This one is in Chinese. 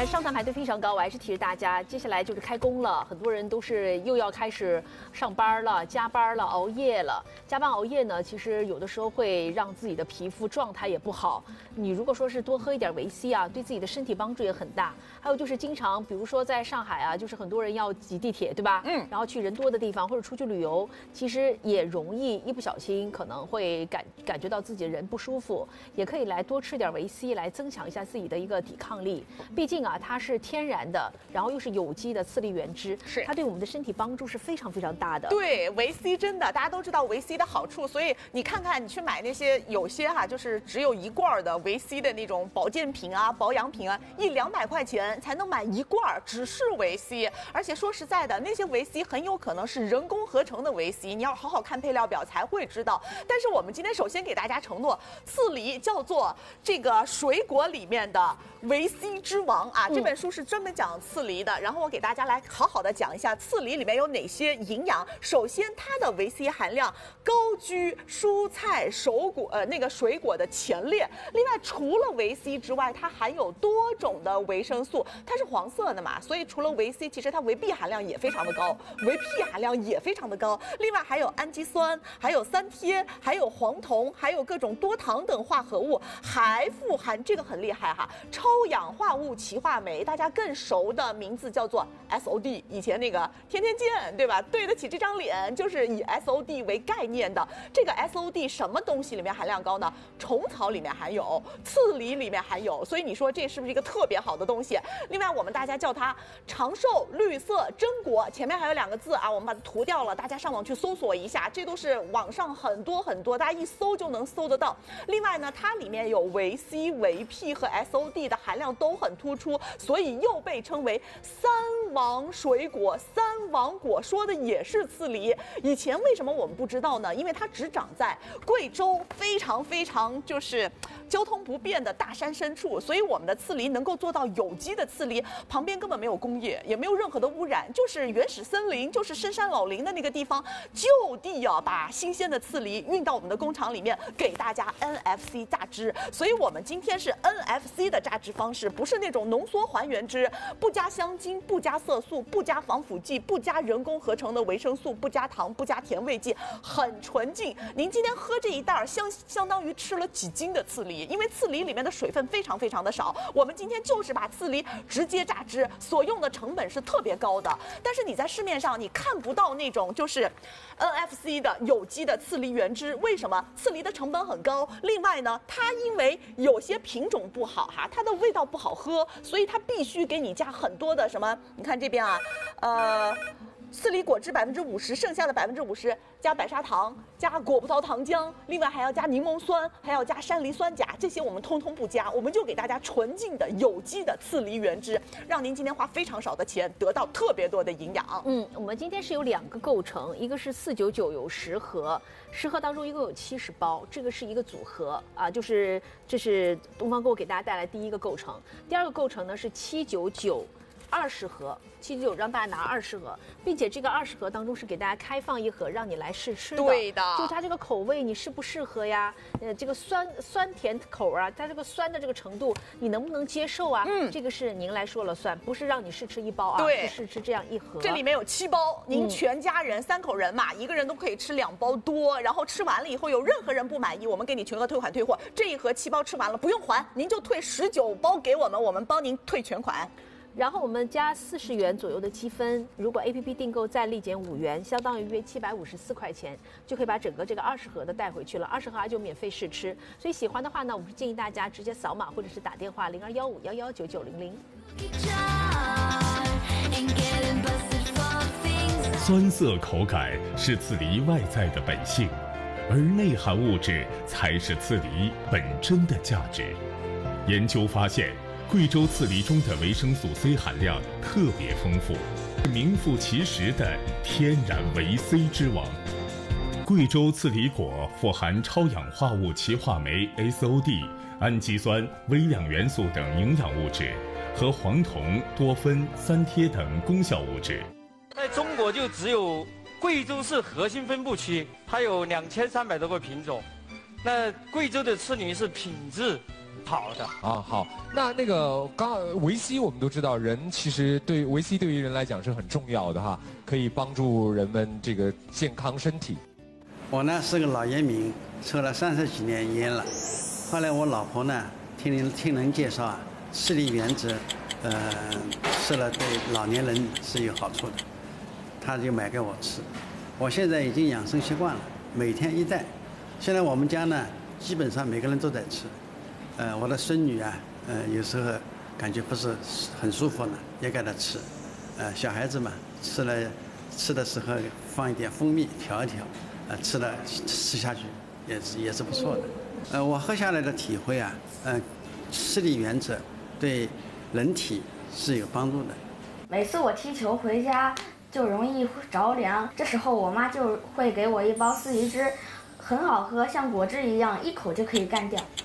但上班排队非常高，我还是提示大家，接下来就是开工了，很多人都是又要开始上班了、加班了、熬夜了。加班熬夜呢，其实有的时候会让自己的皮肤状态也不好。你如果说是多喝一点维 C 啊，对自己的身体帮助也很大。还有就是经常，比如说在上海啊，就是很多人要挤地铁，对吧？然后去人多的地方或者出去旅游，其实也容易一不小心可能会感觉到自己人不舒服，也可以来多吃点维 C 来增强一下自己的一个抵抗力。毕竟啊，它是天然的，然后又是有机的次粒原汁， 是它对我们的身体帮助是非常非常大的。 对，维 C 真的大家都知道维 C 的好处，所以你看看你去买那些有些就是只有一罐的维 C 的那种保健品啊、保养品啊，100-200块钱才能买一罐，只是维 C。而且说实在的，那些维 C 很有可能是人工合成的维 C， 你要好好看配料表才会知道。但是我们今天首先给大家承诺，刺梨叫做这个水果里面的维 C 之王啊！这本书是专门讲刺梨的，然后我给大家来好好的讲一下刺梨里面有哪些营养。首先，它的维 C 含量高居蔬菜、水果的前列。另外，除了维 C 之外，它含有多种的维生素，它是黄色的嘛，所以除了维 C， 其实它维 B 含量也非常的高，维 P 含量也非常的高。另外还有氨基酸，还有三萜，还有黄酮，还有各种多糖等化合物，还富含这个很厉害哈，超氧化物歧化酶，大家更熟的名字叫做 SOD。以前那个天天见，对吧？对得起这张脸，就是以 SOD 为概念的。这个 SOD 什么东西里面含量高呢？虫草里面含有，刺梨里面含有，所以你说这是不是一个特别好的东西？另外，我们大家叫它长寿绿色榛果，前面还有2个字啊，我们把它涂掉了，大家上网去搜索一下，这都是网上很多，大家一搜就能搜得到。另外呢，它里面有维 C、维 P 和 SOD 的含量都很突出，所以又被称为三王水果。三王果说的也是刺梨。以前为什么我们不知道呢？因为它只长在贵州非常就是交通不便的大山深处，所以我们的刺梨能够做到有机的刺梨，旁边根本没有工业，也没有任何的污染，就是原始森林，就是深山老林的那个地方，就地啊把新鲜的刺梨运到我们的工厂里面，给大家 NFC 榨汁。所以我们今天是 NFC 的榨汁方式，不是那种浓缩还原汁，不加香精，不加色素，不加防腐剂，不加人工合成的维生素，不加糖，不加甜味剂，很纯净。您今天喝这一袋相当于吃了几斤的刺梨，因为刺梨里面的水分非常的少。我们今天就是把刺梨直接榨汁，所用的成本是特别高的。但是你在市面上你看不到那种就是 NFC 的有机的刺梨原汁，为什么？刺梨的成本很高，另外呢，它因为有些品种不好哈，它的味道不好喝，所以它必须给你加很多的什么？你看这边啊，刺梨果汁50%，剩下的50%加白砂糖，加果葡萄糖浆，另外还要加柠檬酸，还要加山梨酸钾，这些我们通通不加，我们就给大家纯净的有机的刺梨原汁，让您今天花非常少的钱得到特别多的营养。 我们今天是有2个构成，一个是499有10盒，10盒当中一共有70包，这个是一个组合啊，这是东方购给大家带来第一个构成。第2个构成呢是799。20盒，799让大家拿20盒，并且这个20盒当中是给大家开放1盒，让你来试吃的。 对的， 就它这个口味你适不适合呀？这个酸甜口啊，它这个酸的这个程度你能不能接受啊？这个是您来说了算，不是让你试吃1包啊， 对， 是试吃这样1盒。 这里面有7包，您全家人3口人嘛，一个人都可以吃2包多，然后吃完了以后有任何人不满意，我们给你全额退款退货。这一盒7包吃完了不用还，您就退19包给我们，我们帮您退全款。 然后我们加40元左右的积分，如果 APP 订购再立减5元，相当于约754块钱，就可以把整个这个20盒的带回去了。20盒就免费试吃，所以喜欢的话呢，我们是建议大家直接扫码或者是打电话0215119900。 酸涩口感是刺梨外在的本性，而内含物质才是刺梨本真的价值。研究发现，贵州刺梨中的维生素 C 含量特别丰富，是名副其实的天然维 C 之王。贵州刺梨果富含超氧化物歧化酶 SOD、氨基酸、微量元素等营养物质，和黄酮、多酚、三萜等功效物质。 在中国就只有贵州市核心分布区，它有2300多个品种。那贵州的刺梨是品质好的啊。好，那个维 C 我们都知道，人其实对维 C 对于人来讲是很重要的哈，可以帮助人们这个健康身体。 我呢是个老烟民，抽了30几年烟了。后来我老婆呢听人介绍啊，视力原则，吃了对老年人是有好处的，她就买给我吃。我现在已经养生习惯了，每天1袋。现在我们家呢，基本上每个人都在吃。我的孙女啊，有时候感觉不是很舒服呢，也给她吃。小孩子嘛，吃的时候放一点蜂蜜调一调，吃下去也是不错的。我喝下来的体会啊，视力原则对人体是有帮助的。 每次我踢球回家就容易着凉，这时候我妈就会给我一包4鱼汁，很好喝，像果汁一样，一口就可以干掉。